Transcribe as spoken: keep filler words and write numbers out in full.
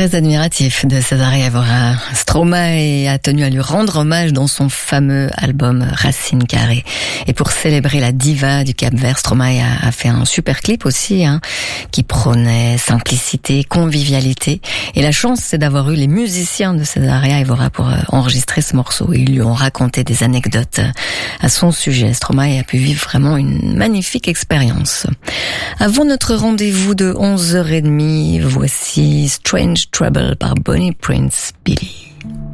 Très admiratif de Césarea Évora. Stromae a tenu à lui rendre hommage dans son fameux album Racine Carrée. Et pour célébrer la diva du Cap-Vert, Stromae a, a fait un super clip aussi, hein, qui prônait simplicité, convivialité. Et la chance, c'est d'avoir eu les musiciens de Césarea Évora pour euh, enregistrer ce morceau. Et ils lui ont raconté des anecdotes à son sujet. Stromae a pu vivre vraiment une magnifique expérience. Avant notre rendez-vous de onze heures trente, voici Strange Trouble par Bonnie Prince Billy.